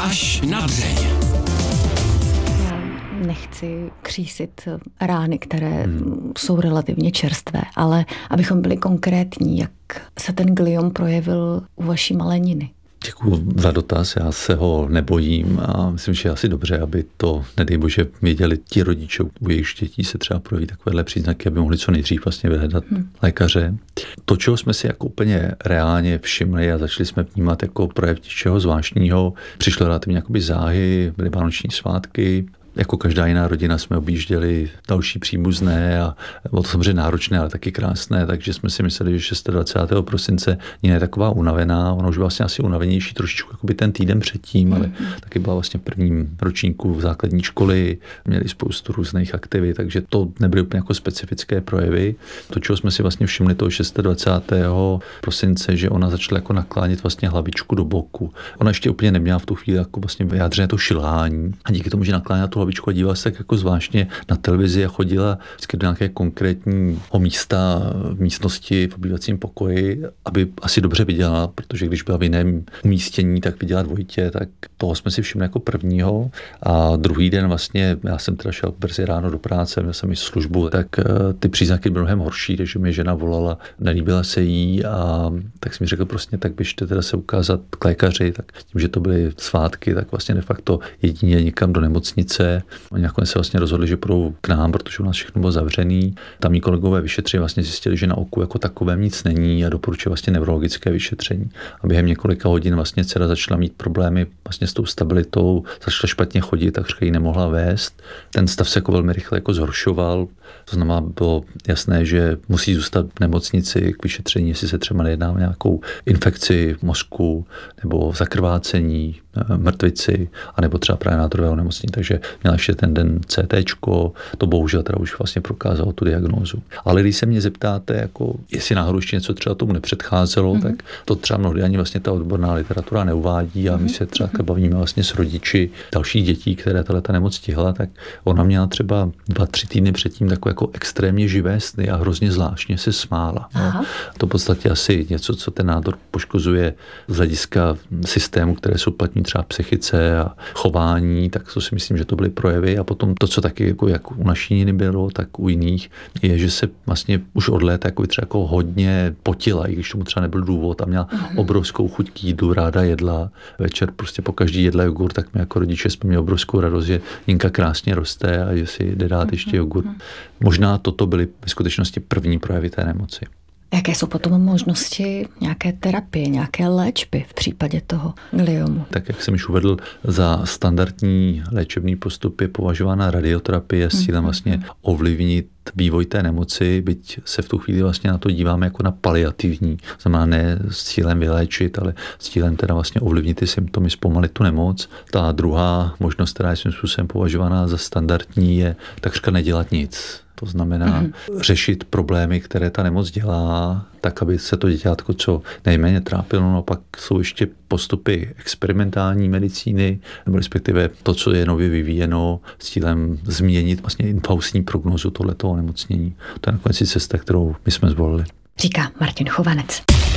Až na dřeň. Nechci křísit rány, které jsou relativně čerstvé, ale abychom byli konkrétní, jak se ten gliom projevil u vaší malé Niny. Děkuji za dotaz, já se ho nebojím a myslím, že je asi dobře, aby to, nedej bože, věděli ti rodiče, u jejich dětí se třeba projeví takovéhle příznaky, aby mohli co nejdřív vlastně vyhledat lékaře. To, čeho jsme si jako úplně reálně všimli a začali jsme vnímat jako projev něčeho zvláštního, přišlo relativně jakoby záhy, byly vánoční svátky. Jako každá jiná rodina jsme objížděli další příbuzné a bylo to samozřejmě náročné, ale taky krásné, takže jsme si mysleli, že 26. prosince je taková unavená, ona už byla vlastně asi unavenější trošičku jakoby ten týden předtím, ale taky byla vlastně v prvním ročníku v základní školy, měli spoustu různých aktivit, takže to nebyly úplně jako specifické projevy. To, čeho jsme si vlastně všimli toho 26. prosince, že ona začala jako naklánět vlastně hlavičku do boku. Ona ještě úplně neměla v tu chvíli jako vlastně vyjádřené to šilhání a díky tomu, že nakláněla tu hlavičku a dívala se tak jako zvláštně na televizi a chodila vždycky do nějaké konkrétního místa v místnosti v obývacím pokoji, aby asi dobře viděla, protože když byla v jiném umístění, tak viděla dvojitě, tak toho jsme si všimli jako prvního a druhý den vlastně, já jsem teda šel brzy ráno do práce, měl jsem i službu, tak ty příznaky byly mnohem horší, takže mi žena volala, nelíbila se jí a tak jsem mi řekl prostě, tak běžte teda se ukázat k lékaři, tak tím, že to byly svátky, tak vlastně de facto jedině někam do nemocnice. Oni nakonec se vlastně rozhodli, že půjdou k nám, protože u nás všechno bylo zavřený. Tam mí kolegové vyšetřili, vlastně zjistili, že na oku jako takovém nic není a doporučili vlastně neurologické vyšetření. A během několika hodin vlastně dcera začala mít problémy vlastně s tou stabilitou, začala špatně chodit, takřka ji nemohla vést. Ten stav se jako velmi rychle jako zhoršoval. To znamená, bylo jasné, že musí zůstat v nemocnici k vyšetření, jestli se třeba nejedná o nějakou infekci mozku nebo zakrvácení, mrtvici, anebo třeba právě nádorového onemocnění. Takže měla ještě ten den CTčko, to bohužel teda už vlastně prokázalo tu diagnózu. Ale když se mě zeptáte, jako jestli náhodou ještě něco třeba tomu nepředcházelo, tak to třeba mnohdy ani vlastně ta odborná literatura neuvádí a my se třeba bavíme vlastně s rodiči dalších dětí, které ta nemoc stihla, tak ona měla třeba 2-3 týdny předtím takové jako extrémně živé sny a hrozně zvláštně se smála. No. To v podstatě asi něco, co ten nádor poškozuje z hlediska systému, které jsou platní třeba psychice a chování, tak to si myslím, že to byly projevy. A potom to, co taky jako jak u naší Niny bylo, tak u jiných, je, že se vlastně už od léta jako třeba jako hodně potila, i když tomu třeba nebyl důvod a měla obrovskou chuť k jídlu, ráda jedla. Večer prostě po každý jedla jogurt, tak my jako rodiče jsme měli obrovskou radost, že Ninka krásně roste a že si jde dát ještě jogurt. Možná toto byly ve skutečnosti první projevy té nemoci. Jaké jsou potom možnosti nějaké terapie, nějaké léčby v případě toho gliomu? Tak jak jsem již uvedl, za standardní léčebný postup je považována radioterapie s cílem vlastně ovlivnit vývoj té nemoci, byť se v tu chvíli vlastně na to díváme jako na paliativní, znamená ne s cílem vyléčit, ale s cílem teda vlastně ovlivnit ty symptomy, zpomalit tu nemoc. Ta druhá možnost, která je svým způsobem považovaná za standardní, je takřka nedělat nic. To znamená řešit problémy, které ta nemoc dělá, tak, aby se to děťátko co nejméně trápilo. No pak jsou ještě postupy experimentální medicíny, nebo respektive to, co je nově vyvíjeno s cílem změnit vlastně infaustní prognózu tohletoho onemocnění. To je nakonec cesta, kterou my jsme zvolili. Říká Martin Chovanec.